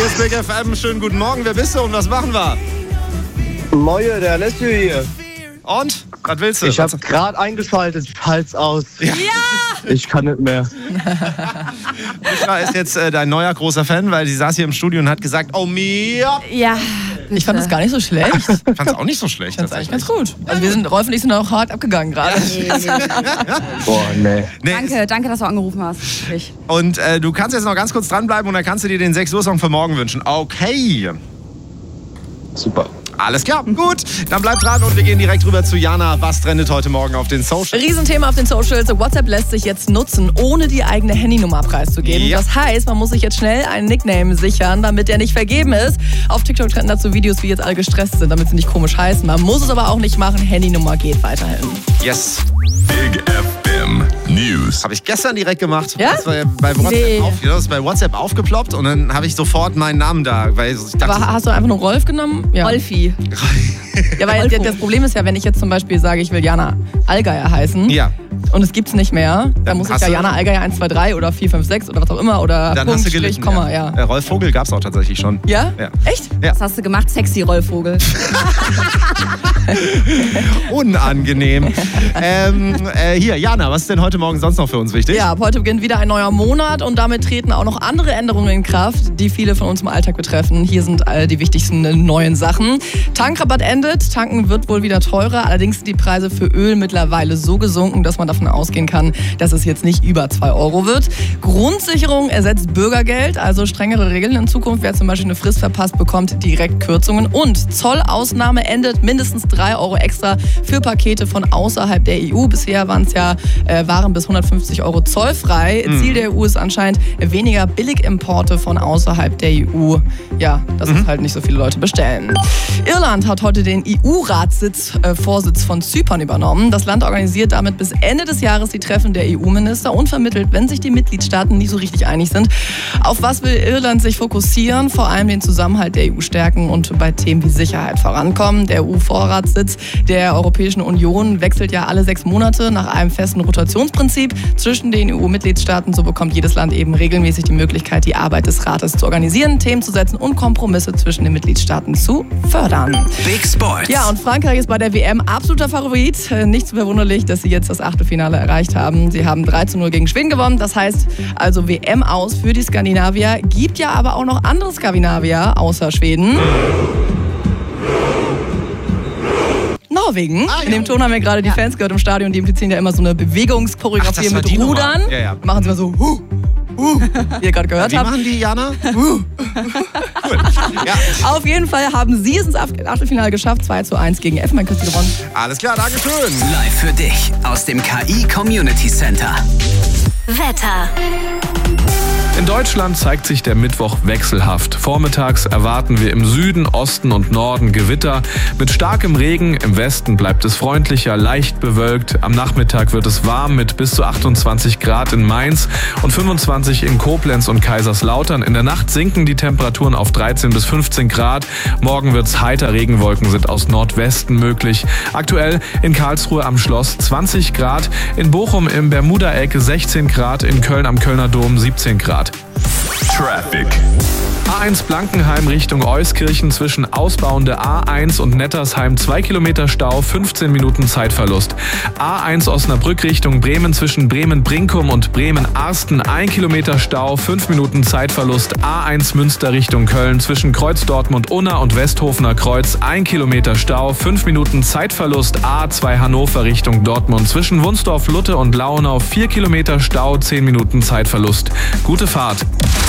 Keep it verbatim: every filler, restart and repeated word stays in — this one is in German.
Hier ist Big F M. Schönen guten Morgen. Wer bist du und was machen wir? Moje, der Alessio hier. Und? Was willst du? Ich habe gerade eingeschaltet. Hals aus. Ja! Ich kann nicht mehr. Bushra ist jetzt äh, dein neuer großer Fan, weil sie saß hier im Studio und hat gesagt, oh mir. Ja. Ich fand das gar nicht so schlecht. Ich Ich fand's auch nicht so schlecht. fand's eigentlich ganz gut. Also wir sind, Rolf und ich sind auch hart abgegangen gerade. Boah, nee. Nee, Danke, danke, dass du angerufen hast. Wirklich. Und äh, du kannst jetzt noch ganz kurz dranbleiben und dann kannst du dir den sechs Uhr Song für morgen wünschen. Okay. Super. Alles klar, gut. Dann bleib dran und wir gehen direkt rüber zu Jana. Was trendet heute Morgen auf den Socials? Riesenthema auf den Socials. WhatsApp lässt sich jetzt nutzen, ohne die eigene Handynummer preiszugeben. Ja. Das heißt, man muss sich jetzt schnell einen Nickname sichern, damit der nicht vergeben ist. Auf TikTok trenden dazu Videos, wie jetzt alle gestresst sind, damit sie nicht komisch heißen. Man muss es aber auch nicht machen. Handynummer geht weiterhin. Yes. Big F M News. Habe ich gestern direkt gemacht. Ja? Das war ja bei WhatsApp, Nee. auf, das ist bei WhatsApp aufgeploppt und dann habe ich sofort meinen Namen da. Weil ich dachte, Aber hast du einfach nur Rolf genommen? Ja. Rolfi. Ja, weil das Problem ist ja, wenn ich jetzt zum Beispiel sage, ich will Jana Allgeier heißen Ja. und es gibt's nicht mehr, dann, Dann muss ich hast ja du- Jana Allgeier eins zwei drei oder vier fünf sechs oder was auch immer oder dann Punkt, hast du Strich, gelitten. Komma, ja. Äh, Rolf Vogel gab es auch tatsächlich schon. Ja? Ja. Echt? Ja. Was hast du gemacht? Sexy Rollvogel. Unangenehm. ähm, äh, hier, Jana, was ist denn heute Morgen sonst noch für uns wichtig? Ja, ab heute beginnt wieder ein neuer Monat und damit treten auch noch andere Änderungen in Kraft, die viele von uns im Alltag betreffen. Hier sind all die wichtigsten äh, neuen Sachen. Tankrabatt endet, tanken wird wohl wieder teurer, allerdings sind die Preise für Öl mittlerweile so gesunken, dass man davon ausgehen kann, dass es jetzt nicht über zwei Euro wird. Grundsicherung ersetzt Bürgergeld, also strengere Regeln in Zukunft. Wer zum Beispiel eine Frist verpasst, bekommt direkt Kürzungen. Und Zollausnahme endet, mindestens drei Euro extra für Pakete von außerhalb der E U. Bisher waren es ja äh, Waren bis hundertfünfzig Euro zollfrei. Mhm. Ziel der E U ist anscheinend weniger Billigimporte von außerhalb der E U. Ja, dass Mhm. es halt nicht so viele Leute bestellen. Irland hat heute den E U-Ratssitz, äh, Vorsitz von Zypern übernommen. Das Land organisiert damit bis Ende des Jahres die Treffen der E U-Minister und vermittelt, wenn sich die Mitgliedstaaten nicht so richtig einig sind. Auf was will Irland sich fokussieren? Vor allem den Zusammenhalt der E U stärken und bei Themen wie Sicherheit vorankommen. Der E U-Vorratssitz der Europäischen Union wechselt ja alle sechs Monate nach einem festen Rotationsprinzip zwischen den E U-Mitgliedstaaten. So bekommt jedes Land eben regelmäßig die Möglichkeit, die Arbeit des Rates zu organisieren, Themen zu setzen und Kompromisse zwischen den Mitgliedstaaten zu fördern. Big Sports. Ja, und Frankreich ist bei der W M absoluter Favorit. Äh, Nicht so verwunderlich, dass sie jetzt das Achtelfinale erreicht haben. Sie haben drei zu null gegen Schweden gewonnen. Das heißt also W M aus für die Skandinavier. Gibt ja aber auch noch andere Skandinavier außer Schweden. Norwegen. Ah, ja. In dem Ton haben wir gerade die Fans gehört im Stadion. Die implizieren ja immer so eine Bewegungschoreografie Ach, das war mit die Nummer. Rudern. Ja, ja. Machen sie immer so, huh, huh, wie ihr gerade gehört Wie habt. machen die, Jana? Huh. Cool. Ja, Auf jeden Fall haben sie es ins Achtelfinale geschafft. zwei zu eins gegen Elfenbeinküste gewonnen. alles klar, Dankeschön. Live für dich aus dem K I Community Center. Wetter. In Deutschland zeigt sich der Mittwoch wechselhaft. Vormittags erwarten wir im Süden, Osten und Norden Gewitter. Mit starkem Regen, im Westen bleibt es freundlicher, leicht bewölkt. Am Nachmittag wird es warm mit bis zu achtundzwanzig Grad in Mainz und fünfundzwanzig in Koblenz und Kaiserslautern. In der Nacht sinken die Temperaturen auf dreizehn bis fünfzehn Grad. Morgen wird's heiter, Regenwolken sind aus Nordwesten möglich. Aktuell in Karlsruhe am Schloss zwanzig Grad, in Bochum im Bermuda-Eck sechzehn Grad, in Köln am Kölner Dom siebzehn Grad. Traffic. A eins Blankenheim Richtung Euskirchen zwischen ausbauende A eins und Nettersheim zwei Kilometer Stau, fünfzehn Minuten Zeitverlust. A eins Osnabrück Richtung Bremen zwischen Bremen-Brinkum und Bremen-Arsten ein Kilometer Stau, fünf Minuten Zeitverlust. A eins Münster Richtung Köln zwischen Kreuz Dortmund-Unna und Westhofener Kreuz ein Kilometer Stau, fünf Minuten Zeitverlust. A zwei Hannover Richtung Dortmund zwischen Wunsdorf-Lutte und Launau vier Kilometer Stau, zehn Minuten Zeitverlust. Gute Fahrt.